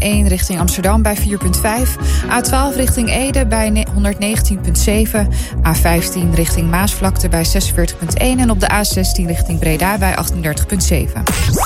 A1 richting Amsterdam bij 4,5. A12 richting Ede bij 119,7. A15 richting Maasvlakte bij 46,1. En op de A16 richting Breda bij 38,7.